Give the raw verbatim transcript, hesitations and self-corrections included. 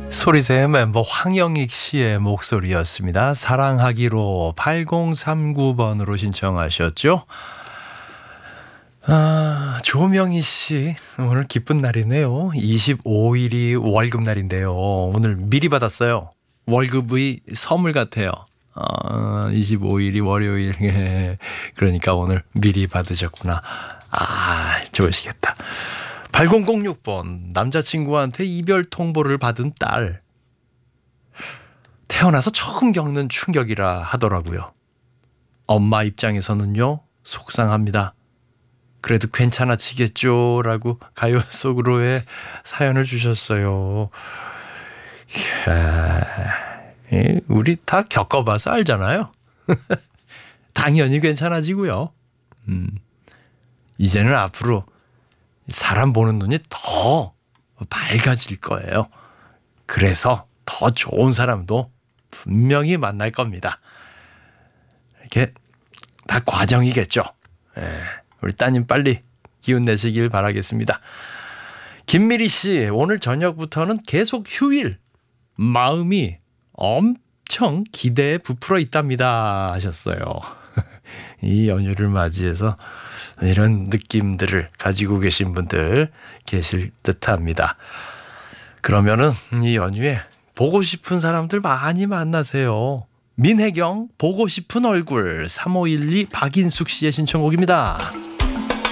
소리새의 멤버 황영익 씨의 목소리였습니다. 사랑하기로 팔공삼구 번으로 신청하셨죠. 아, 조명희 씨 오늘 기쁜 날이네요. 이십오 일이 월급날인데요. 오늘 미리 받았어요. 월급의 선물 같아요. 아, 이십오 일이 월요일. 그러니까 오늘 미리 받으셨구나. 아, 좋으시겠다. 팔공공육 번 남자친구한테 이별 통보를 받은 딸. 태어나서 처음 겪는 충격이라 하더라고요. 엄마 입장에서는요, 속상합니다. 그래도 괜찮아지겠죠? 라고 가요 속으로의 사연을 주셨어요. 이야, 우리 다 겪어봐서 알잖아요. 당연히 괜찮아지고요. 음, 이제는 앞으로 사람 보는 눈이 더 밝아질 거예요. 그래서 더 좋은 사람도 분명히 만날 겁니다. 이렇게 다 과정이겠죠. 예, 우리 따님 빨리 기운 내시길 바라겠습니다. 김미리 씨, 오늘 저녁부터는 계속 휴일. 마음이 엄청 기대에 부풀어 있답니다 하셨어요. 이 연휴를 맞이해서 이런 느낌들을 가지고 계신 분들 계실 듯합니다. 그러면은 이 연휴에 보고 싶은 사람들 많이 만나세요. 민혜경 보고 싶은 얼굴 삼오일이 박인숙 씨의 신청곡입니다.